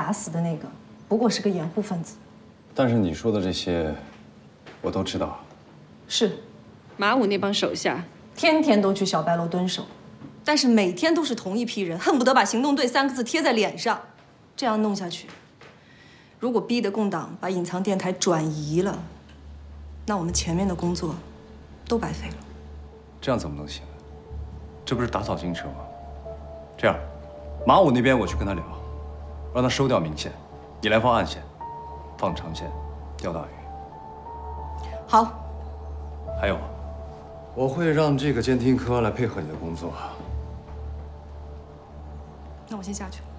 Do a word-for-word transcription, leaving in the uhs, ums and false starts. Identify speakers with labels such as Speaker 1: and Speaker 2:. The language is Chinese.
Speaker 1: 打死的那个，不过是个掩护分子。
Speaker 2: 但是你说的这些，我都知道。
Speaker 1: 是，
Speaker 3: 马武那帮手下
Speaker 1: 天天都去小白楼蹲守，但是每天都是同一批人，恨不得把行动队三个字贴在脸上。这样弄下去，如果逼得共党把隐藏电台转移了，那我们前面的工作都白费了。
Speaker 2: 这样怎么能行？这不是打草惊蛇吗？这样，马武那边我去跟他聊，让他收掉明线，你来放暗线，放长线，钓大鱼。
Speaker 1: 好。
Speaker 2: 还有，我会让这个监听科来配合你的工作。
Speaker 1: 那我先下去了。